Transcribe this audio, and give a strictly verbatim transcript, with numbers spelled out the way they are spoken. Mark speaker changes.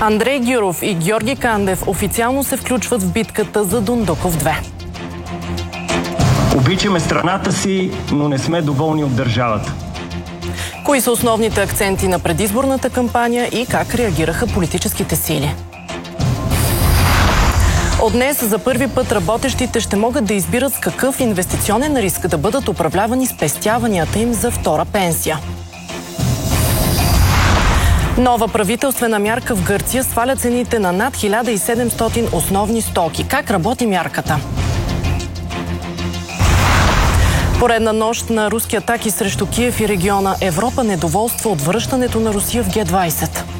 Speaker 1: Андрей Гюров и Георги Кандев официално се включват в битката за Дондуков две.
Speaker 2: Обичаме страната си, но не сме доволни от държавата.
Speaker 1: Кои са основните акценти на предизборната кампания и как реагираха политическите сили? От днес за първи път работещите ще могат да избират с какъв инвестиционен риск да бъдат управлявани спестяванията им за втора пенсия. Нова правителствена мярка в Гърция сваля цените на над хиляда и седемстотин основни стоки. Как работи мярката? Поредна нощ на руски атаки срещу Киев и региона. Европа недоволства от връщането на Русия в Ге двайсет.